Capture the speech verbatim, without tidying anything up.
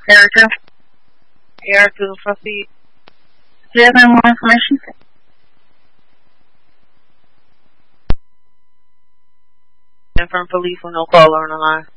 Erica. Erica, proceed. Do you have any more information? And from police with no caller on the line.